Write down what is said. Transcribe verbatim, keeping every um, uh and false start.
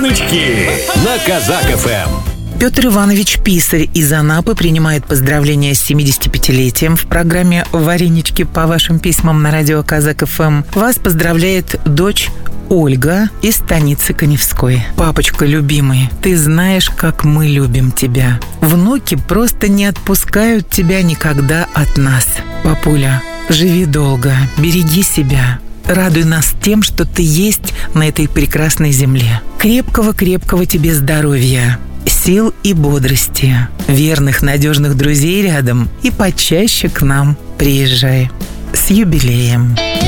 Шутки на Казак эф эм. Петр Иванович Писарь из Анапы принимает поздравления с семидесятипятилетием в программе «Варенички» по вашим письмам на радио Казак эф эм. Вас поздравляет дочь Ольга из станицы Каневской. Папочка любимый, ты знаешь, как мы любим тебя. Внуки просто не отпускают тебя никогда от нас. Папуля, живи долго, береги себя. Радуй нас тем, что ты есть на этой прекрасной земле. Крепкого-крепкого тебе здоровья, сил и бодрости, верных, надежных друзей рядом и почаще к нам приезжай. С юбилеем!